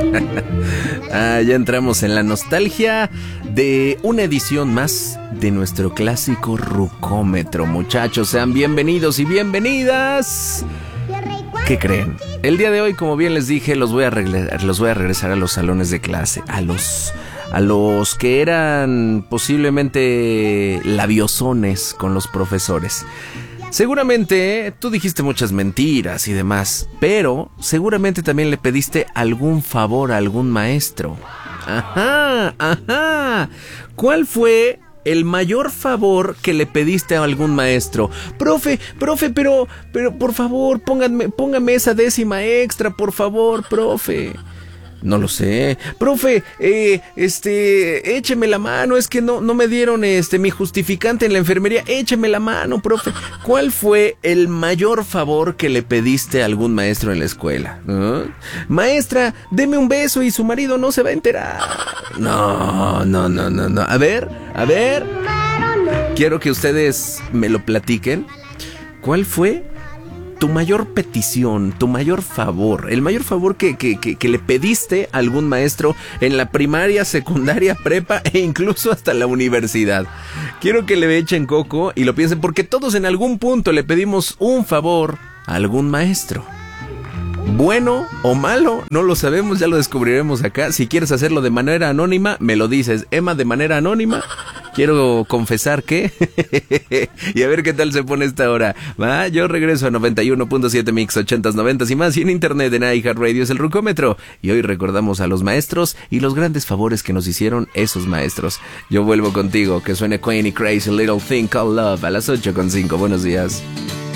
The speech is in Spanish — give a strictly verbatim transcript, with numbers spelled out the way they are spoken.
Ah, ya entramos en la nostalgia de una edición más de nuestro clásico Rucómetro. Muchachos, sean bienvenidos y bienvenidas. ¿Qué creen? El día de hoy, como bien les dije, los voy a regresar, los voy a regresar a los salones de clase, a los a los que eran posiblemente labiosones con los profesores. Seguramente tú dijiste muchas mentiras y demás, pero seguramente también le pediste algún favor a algún maestro. Ajá, ajá. ¿Cuál fue el mayor favor que le pediste a algún maestro? Profe, profe, pero, pero por favor, pónganme, póngame esa décima extra, por favor, profe. No lo sé. Profe, eh, este, écheme la mano, es que no, no me dieron este mi justificante en la enfermería. Écheme la mano, profe. ¿Cuál fue el mayor favor que le pediste a algún maestro en la escuela? ¿Eh? Maestra, deme un beso y su marido no se va a enterar. No, no, no, no, no. A ver, a ver. Quiero que ustedes me lo platiquen. ¿Cuál fue tu mayor petición, tu mayor favor, el mayor favor que, que, que, que le pediste a algún maestro en la primaria, secundaria, prepa e incluso hasta la universidad? Quiero que le echen coco y lo piensen, porque todos en algún punto le pedimos un favor a algún maestro. Bueno o malo, no lo sabemos, ya lo descubriremos acá. Si quieres hacerlo de manera anónima, me lo dices. Emma, de manera anónima, quiero confesar que... y a ver qué tal se pone esta hora. Va, yo regreso a noventa y uno punto siete Mix, ochentas, noventas y más. Y en internet en iHeartRadio es el Rucómetro. Y hoy recordamos a los maestros y los grandes favores que nos hicieron esos maestros. Yo vuelvo contigo, que suene Queen y Crazy Little Thing Called Love a las ocho con cinco. Buenos días.